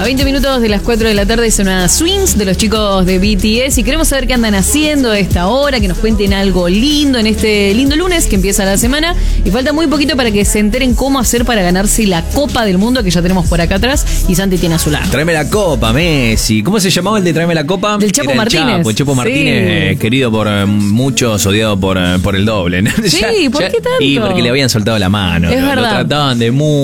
A 20 minutos de las 4 de la tarde suena Swings de los chicos de BTS y queremos saber qué andan haciendo a esta hora, que nos cuenten algo lindo en este lindo lunes que empieza la semana y falta muy poquito para que se enteren cómo hacer para ganarse la Copa del Mundo que ya tenemos por acá atrás y Santi tiene a su lado. Tráeme la copa, Messi. ¿Cómo se llamaba el de Tráeme la Copa? Del Chapo Era Martínez. El Chapo Martínez, querido por muchos, odiado por el doble, ¿no? Sí, ¿por qué tanto? Y porque le habían soltado la mano. Es Lo verdad. trataban de